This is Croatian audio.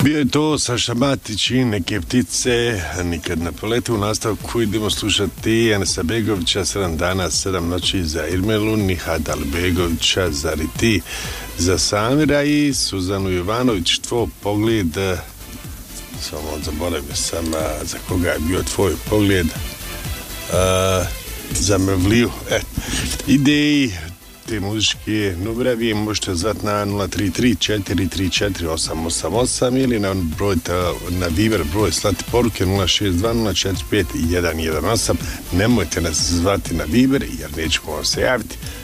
Bio je to Saša Matić i Neke ptice nikad ne polete. U nastavku idemo slušati Enesa Begovića 7 dana, 7 noći za Irmelu, Nihad Albegovića za Riti, za Samira i Suzanu Jovanović. Tvoj pogled, samo zaboravio sam za koga je bio tvoj pogled, za Mevliju. Ideji te muzičke numere vi možete zvati na 033-434-888 ili na broj na Viber broj slati poruke 062-045-118. Nemojte nas zvati na Viber jer nećemo vam se javiti.